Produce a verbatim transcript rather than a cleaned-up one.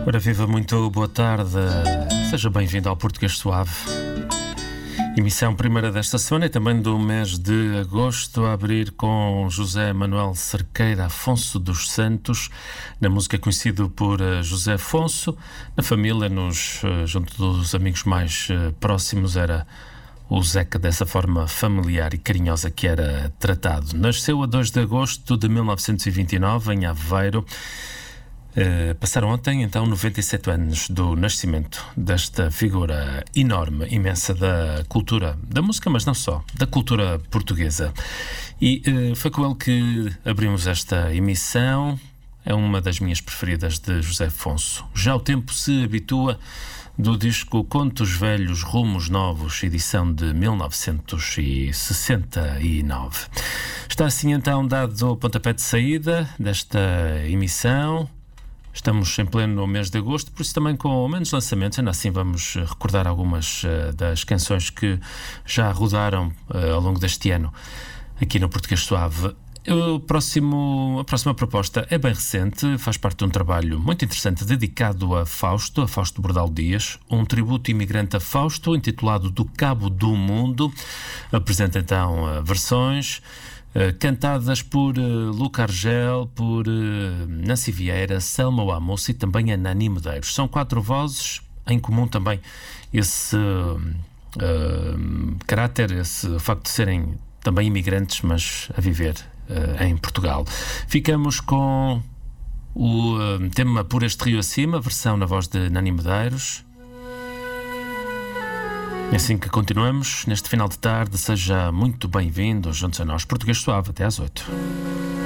Ora, viva, muito boa tarde. Seja bem-vindo ao Português Suave. Emissão primeira desta semana e também do mês de agosto, a abrir com José Manuel Cerqueira Afonso dos Santos, na música conhecido por José Afonso. Na família, nos, junto dos amigos mais próximos, era o Zeca, dessa forma familiar e carinhosa que era tratado. Nasceu a dois de agosto de mil novecentos e vinte e nove, em Aveiro. Uh, passaram ontem, então, noventa e sete anos do nascimento desta figura enorme, imensa da cultura, da música, mas não só, da cultura portuguesa. E uh, foi com ele que abrimos esta emissão. É uma das minhas preferidas de José Afonso. Já o tempo se habitua, do disco Contos Velhos, Rumos Novos, edição de mil novecentos e sessenta e nove. Está assim, então, dado o pontapé de saída desta emissão. Estamos em pleno mês de agosto, por isso também com menos lançamentos. Ainda assim vamos recordar algumas uh, das canções que já rodaram uh, ao longo deste ano aqui no Português Suave. O próximo, a próxima proposta é bem recente, faz parte de um trabalho muito interessante dedicado a Fausto, a Fausto Bordal Dias, um tributo imigrante a Fausto, intitulado Do Cabo do Mundo. Apresenta então uh, versões Uh, cantadas por uh, Luca Argel, por uh, Nancy Vieira, Selma Wamos e também a Nani Medeiros. São quatro vozes, em comum também esse uh, uh, caráter, esse facto de serem também imigrantes, mas a viver uh, em Portugal. Ficamos com o uh, tema Por Este Rio Acima, versão na voz de Nani Medeiros. E assim que continuamos, neste final de tarde, seja muito bem-vindo juntos a nós. Português Suave, até às oito.